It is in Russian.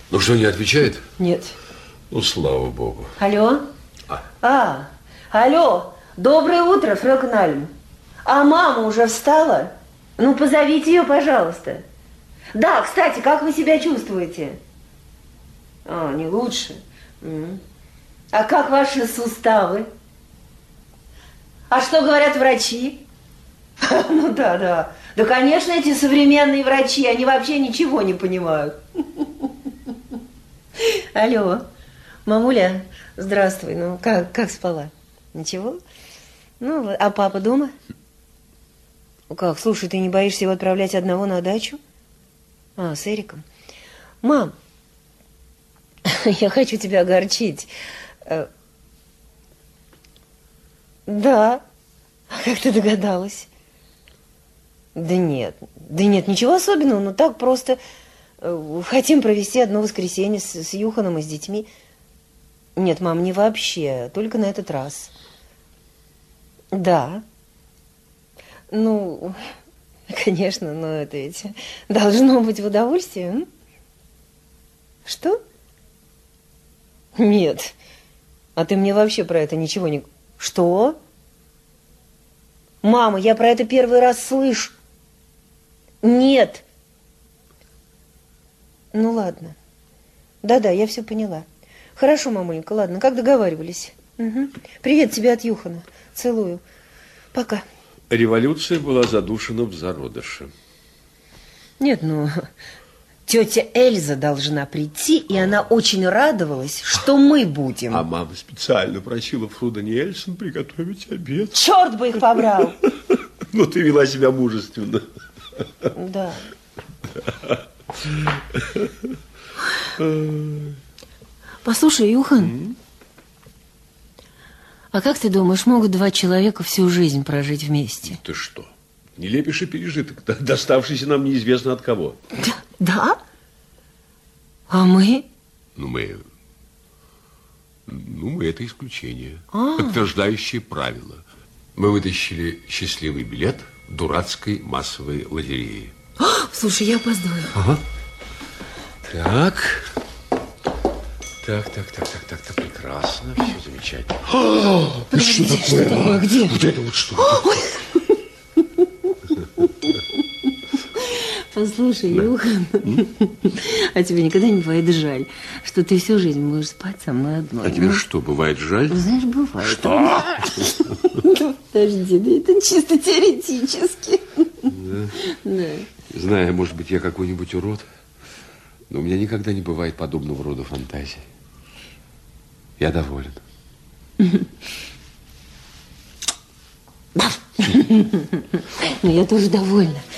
Ну что, не отвечает? Нет. Ну, слава богу. Алло? Алло. Доброе утро, фрёкин Альм. А мама уже встала? Ну, позовите ее, пожалуйста. Да, кстати, как вы себя чувствуете? Не лучше. А как ваши суставы? А что говорят врачи? Ну да. Да, конечно, эти современные врачи, они вообще ничего не понимают. Алло, мамуля, здравствуй. Ну, как спала? Ничего? Ну, а папа дома? Как, слушай, ты не боишься его отправлять одного на дачу? С Эриком. Мам, я хочу тебя огорчить. Да. А как ты догадалась? Да нет, ничего особенного, но так просто хотим провести одно воскресенье с Юханом и с детьми. Нет, мам, не вообще, только на этот раз. Да. Ну, конечно, но это ведь должно быть в удовольствие. Что? Нет. А ты мне вообще про это ничего не... Что? Мама, я про это первый раз слышу. Нет. Ну, ладно. Да, я все поняла. Хорошо, мамуленька, ладно, как договаривались. Угу. Привет тебе от Юхана. Целую. Пока. Революция была задушена в зародыше. Нет, тетя Эльза должна прийти, и она очень радовалась, что мы будем. А мама специально просила Фру Даниэльсон приготовить обед. Черт бы их побрал. Но ты вела себя мужественно. Да. Послушай, Юхан, а как ты думаешь, могут два человека всю жизнь прожить вместе? Ты что? Нелепейший пережиток, доставшийся нам неизвестно от кого. Да? А мы? Мы это исключение, подтверждающее правило. Мы вытащили счастливый билет дурацкой массовой лотереи. Слушай, я опаздываю. Ага. Так, прекрасно, все замечательно. Подожди, что такое? Где? Вот это вот что? Послушай, Юхан, а тебе никогда не бывает жаль, что ты всю жизнь будешь спать со мной одной? А тебе что, бывает жаль? Знаешь, бывает. Что? Подожди, да это чисто теоретически. Да? Знаю, может быть, я какой-нибудь урод, но у меня никогда не бывает подобного рода фантазий. Я доволен. Я тоже довольна.